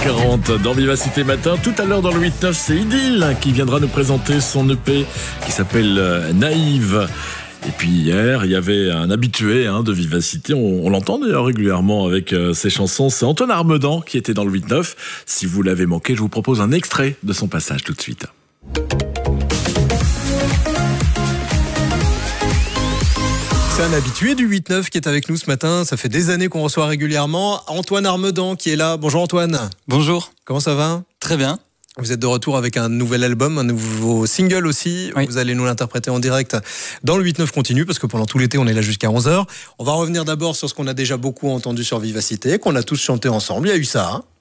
8h40 dans Vivacité Matin. Tout à l'heure dans le 8-9, c'est Idylle qui viendra nous présenter son EP qui s'appelle Naïve. Et puis hier, il y avait un habitué de Vivacité, on l'entend d'ailleurs régulièrement avec ses chansons, c'est Antoine Armedan qui était dans le 8-9. Si vous l'avez manqué, je vous propose un extrait de son passage tout de suite. C'est un habitué du 8-9 qui est avec nous ce matin. Ça fait des années qu'on reçoit régulièrement Antoine Armedan qui est là. Bonjour Antoine. Bonjour. Comment ça va ? Très bien. Vous êtes de retour avec un nouvel album, un nouveau single aussi. Oui. Vous allez nous l'interpréter en direct dans le 8-9 continu parce que pendant tout l'été, on est là jusqu'à 11h. On va revenir d'abord sur ce qu'on a déjà beaucoup entendu sur Vivacité, qu'on a tous chanté ensemble. Il y a eu ça.